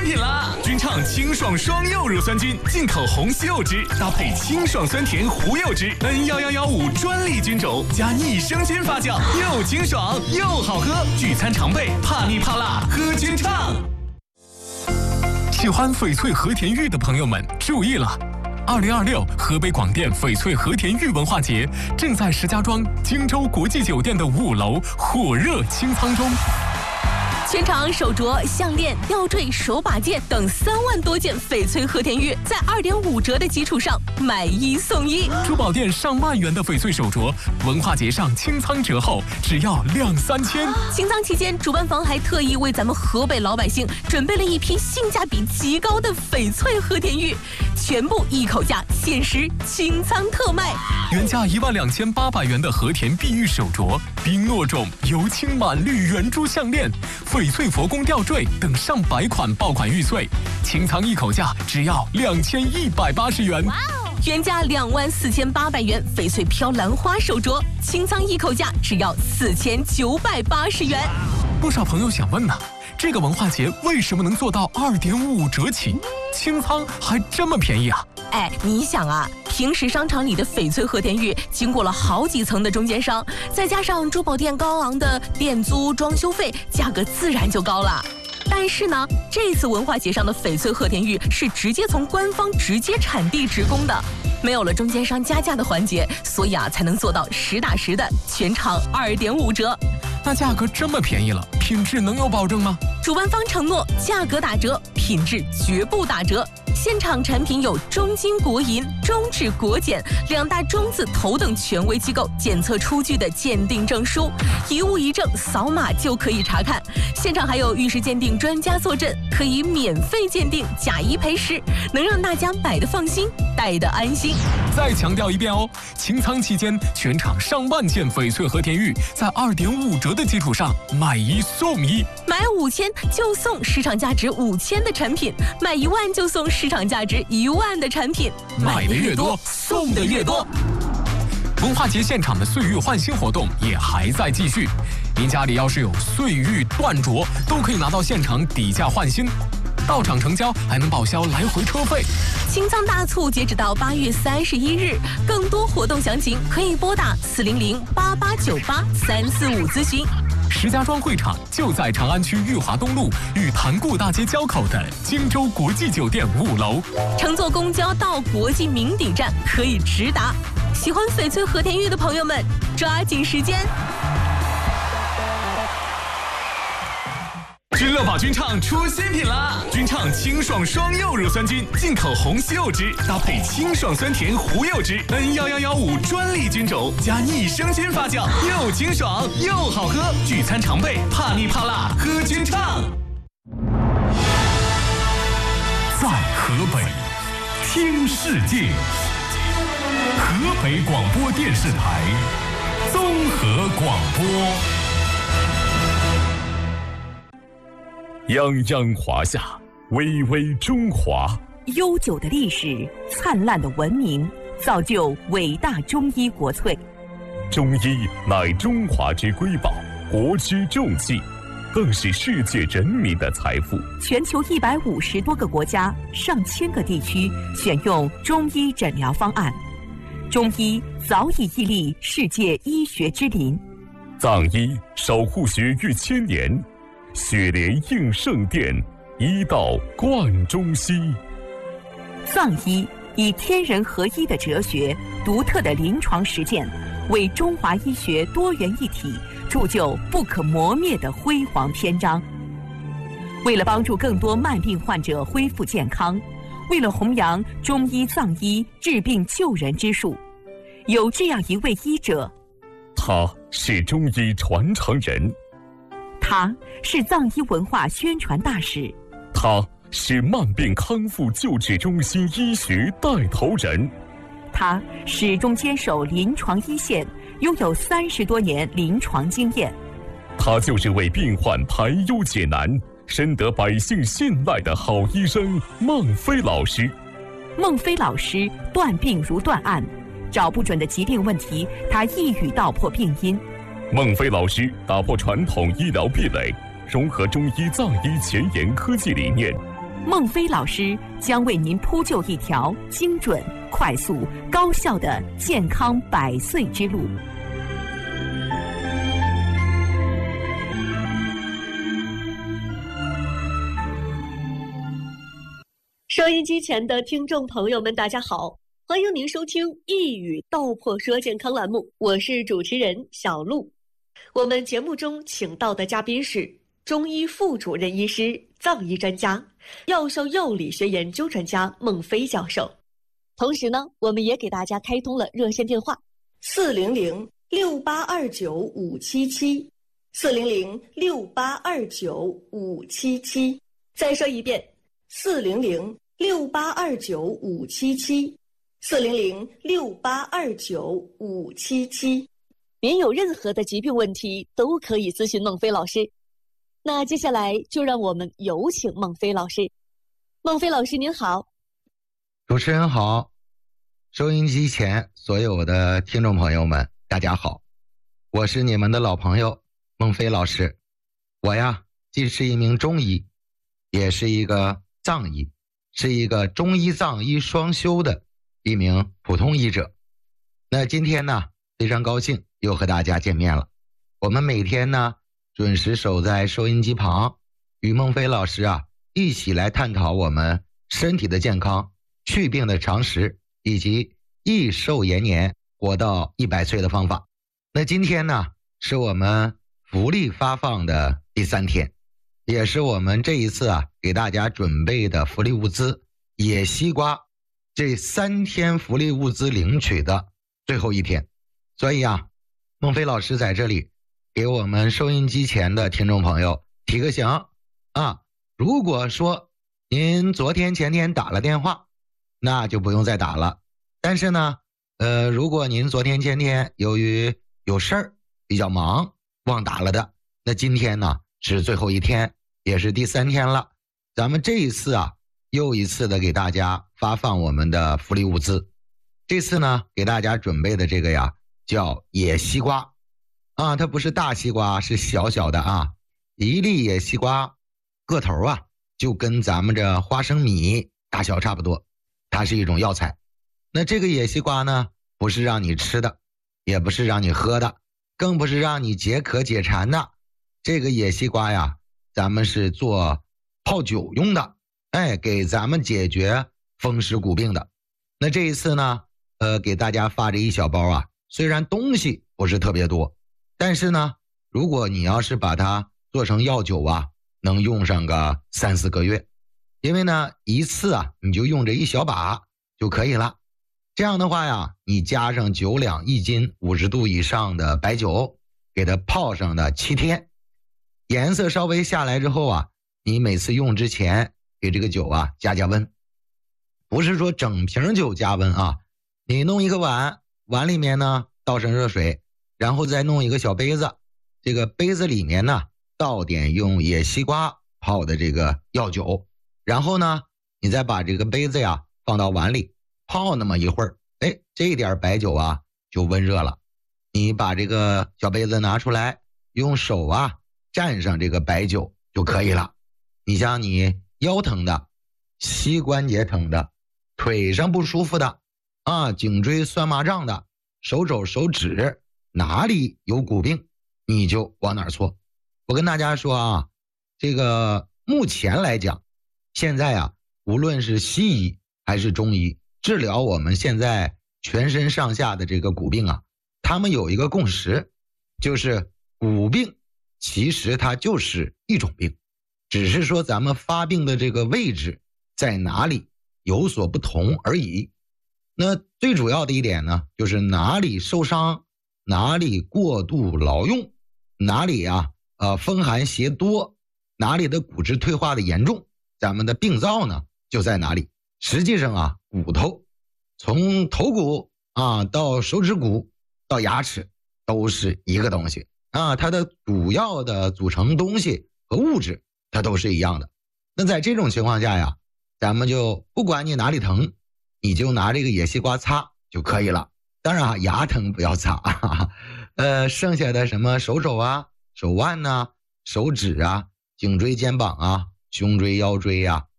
品啦！君畅清爽双柚乳酸菌，进口红西柚汁，搭配清爽酸甜胡柚汁，N11115专利菌种，加益生菌发酵，又清爽又好喝。聚餐常备，怕腻怕辣，喝君畅。喜欢翡翠和田玉的朋友们注意了！2026河北广电翡翠和田玉文化节正在石家庄荆州国际酒店的5楼火热清仓中。 全场手镯、项链、吊坠、手把件等3万多件翡翠和田玉，在2.5折的基础上买1送1。 珠宝店上万元的翡翠手镯，文化节上清仓折后只要2、3千。 清仓期间，主办方还特意为咱们河北老百姓准备了一批性价比极高的翡翠和田玉，全部一口价，限时清仓特卖。 原价12800元的和田碧玉手镯、冰诺种油青满绿圆珠项链、翡翠佛宫吊坠等上百款爆款玉碎，清仓一口价只要2180元。 原价24800元翡翠飘兰花手镯，清仓一口价只要4980元。 不少朋友想问呢，这个文化节为什么能做到2.5折起，清仓还这么便宜啊？ 你想啊，平时商场里的翡翠和田玉经过了好几层的中间商，再加上珠宝店高昂的店租、装修费，价格自然就高了。但是呢，这次文化节上的翡翠和田玉是直接从官方直接产地直供的，没有了中间商加价的环节，所以才能做到实打实的全场2.5折。 那价格这么便宜了，品质能有保证吗？ 主办方承诺价格打折，品质绝不打折。现场产品有中金国银、中质国检2大中字头等权威机构检测出具的鉴定证书，一物一证，扫码就可以查看。现场还有玉石鉴定专家坐镇，可以免费鉴定，假一赔10，能让大家买得放心，戴得安心。 再强调一遍哦，清仓期间全场上万件翡翠和田玉在2.5折的基础上买1送1， 买5000就送市场价值5000的产品，买1万就送市场价值1万的产品， 买的越多，送的越多。文化节现场的岁玉换新活动也还在继续，您家里要是有岁玉断镯，都可以拿到现场抵价换新，到场成交还能报销来回车费。 清仓大促截止到8月31日，更多活动详情可以拨打400-8898-345咨询。 石家庄会场就在长安区裕华东路与潭固大街交口的荆州国际酒店5楼。 乘坐公交到国际名底站可以直达。喜欢翡翠和田玉的朋友们，抓紧时间！ 君乐宝君畅出新品啦！君畅清爽双柚乳酸菌，进口红西柚汁，搭配清爽酸甜胡柚汁，N11115专利菌种，加益生菌发酵，又清爽又好喝。聚餐常备，怕腻怕辣，喝君畅。在河北听世界，河北广播电视台综合广播。泱泱华夏，巍巍中华。 悠久的历史，灿烂的文明，造就伟大中医国粹。 中医乃中华之瑰宝，国之重器，更是世界人民的财富。 全球150多个国家、上千个地区选用中医诊疗方案，中医早已屹立世界医学之林。 藏医守护学逾1000年。雪莲应圣殿，医道贯中西。 藏医以天人合一的哲学、独特的临床实践，为中华医学多元一体铸就不可磨灭的辉煌篇章。为了帮助更多慢病患者恢复健康，为了弘扬中医藏医治病救人之术，有这样一位医者， 他是中医传承人。 他是藏医文化宣传大使， 他是慢病康复救治中心医学带头人， 他始终坚守临床一线，拥有30多年临床经验。 他就是为病患排忧解难、深得百姓信赖的好医生孟非老师。 孟非老师断病如断案，找不准的疾病问题，他一语道破病因。 孟非老师打破传统医疗壁垒，融合中医藏医前沿科技理念， 孟非老师将为您铺就一条精准、快速、高效的健康100岁之路。 收音机前的听众朋友们，大家好，欢迎您收听一语道破说健康栏目，我是主持人小璐。我们节目中请到的嘉宾是中医副主任医师、藏医专家、药效药理学研究专家孟非教授。同时呢，我们也给大家开通了热线电话400-6829-577，400-6829-577。再说一遍，400-6829-577，400-6829-577。您有任何的疾病问题都可以咨询孟非老师。那接下来就让我们有请孟非老师。孟非老师您好。 主持人好，收音机前所有的听众朋友们大家好，我是你们的老朋友孟非老师。我呀既是一名中医，也是一个藏医，是一个中医藏医双修的一名普通医者。那今天呢非常高兴又和大家见面了。我们每天呢准时守在收音机旁，与孟非老师啊一起来探讨我们身体的健康、祛病的常识，以及益寿延年活到100岁的方法。那今天呢是我们福利发放的第3天，也是我们这一次啊给大家准备的福利物资野西瓜这3天福利物资领取的最后一天。所以啊，孟非老师在这里给我们收音机前的听众朋友提个醒啊，如果说您昨天前天打了电话，那就不用再打了。但是呢如果您昨天前天由于有事儿比较忙忘打了的，那今天呢是最后一天，也是第3天了。咱们这一次啊又一次的给大家发放我们的福利物资。这次呢给大家准备的这个呀叫野西瓜啊，它不是大西瓜，是小小的啊。一粒野西瓜个头啊就跟咱们这花生米大小差不多，它是一种药材。那这个野西瓜呢不是让你吃的，也不是让你喝的，更不是让你解渴解馋的。这个野西瓜呀咱们是做泡酒用的，给咱们解决风湿骨病的。那这一次呢给大家发这一小包啊，虽然东西不是特别多，但是呢如果你要是把它做成药酒啊，能用上个3-4个月。因为呢一次啊你就用这一小把就可以了。这样的话呀，你加上9两1斤50度以上的白酒，给它泡上的7天，颜色稍微下来之后啊，你每次用之前给这个酒啊加温。不是说整瓶酒加温啊，你弄一个碗，碗里面呢倒上热水，然后再弄一个小杯子，这个杯子里面呢倒点用野西瓜泡的这个药酒，然后呢你再把这个杯子呀放到碗里泡那么一会儿，这点白酒啊就温热了。你把这个小杯子拿出来，用手啊蘸上这个白酒就可以了。你像你腰疼的、膝关节疼的、腿上不舒服的啊、颈椎酸麻胀的、手肘手指哪里有骨病，你就往哪儿搓。我跟大家说啊，这个目前来讲，现在啊无论是西医还是中医治疗我们现在全身上下的这个骨病啊，他们有一个共识，就是骨病其实它就是一种病，只是说咱们发病的这个位置在哪里有所不同而已。那最主要的一点呢，就是哪里受伤，哪里过度劳用，哪里啊风寒邪多，哪里的骨质退化的严重，咱们的病灶呢就在哪里。实际上啊，骨头从头骨啊到手指骨到牙齿都是一个东西啊，它的主要的组成东西和物质它都是一样的。那在这种情况下呀，咱们就不管你哪里疼，你就拿这个野西瓜擦就可以了。当然啊，牙疼不要擦剩下的什么手肘啊、手腕啊、手指啊、颈椎肩膀啊、胸椎腰椎啊、